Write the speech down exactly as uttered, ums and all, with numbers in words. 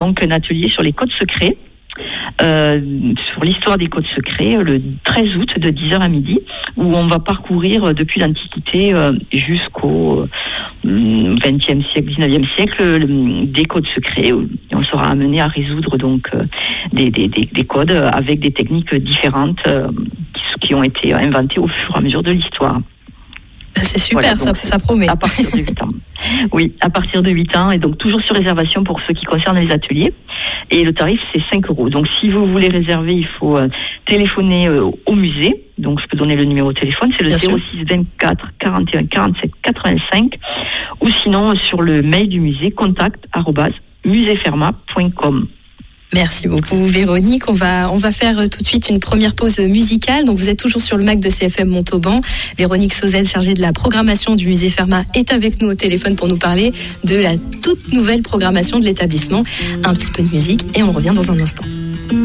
donc un atelier sur les codes secrets. Euh, sur l'histoire des codes secrets le treize août de dix heures à midi, où on va parcourir depuis l'Antiquité euh, jusqu'au vingtième siècle, dix-neuvième siècle, euh, des codes secrets. Où on sera amené à résoudre donc euh, des, des, des, des codes avec des techniques différentes euh, qui, qui ont été inventées au fur et à mesure de l'histoire. C'est super, voilà, donc, ça, ça promet. À partir de huit ans. Oui, à partir de huit ans, et donc toujours sur réservation pour ceux qui concernent les ateliers. Et le tarif, c'est cinq euros. Donc si vous voulez réserver, il faut euh, téléphoner euh, au musée. Donc je peux donner le numéro de téléphone, c'est le zéro six vingt-quatre quarante et un quarante-sept quatre-vingt-cinq. Ou sinon sur le mail du musée, contact arobase museferma point com. Merci beaucoup Véronique. On va, on va faire tout de suite une première pause musicale. Donc vous êtes toujours sur le Mac de C F M Montauban. Véronique Sauzet, chargée de la programmation du musée Fermat, est avec nous au téléphone pour nous parler de la toute nouvelle programmation de l'établissement. Un petit peu de musique et on revient dans un instant.